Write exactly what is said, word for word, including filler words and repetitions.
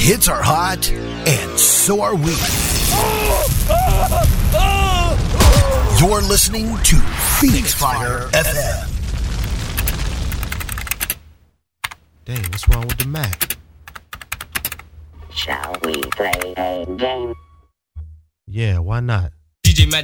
hits are hot, and so are we. You're listening to Phoenix Fire F M. Dang, what's wrong with the Mac? Shall we play a game? Yeah, why not? D J Matt